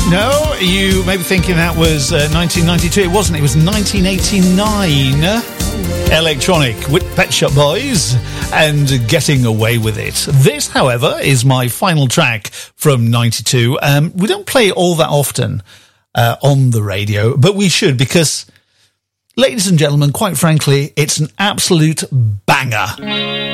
No, you may be thinking that was 1992. It wasn't. It was 1989. Electronic with Pet Shop Boys and Getting Away With It. This, however, is my final track from 92. We don't play it all that often on the radio, but we should because, ladies and gentlemen, quite frankly, it's an absolute banger.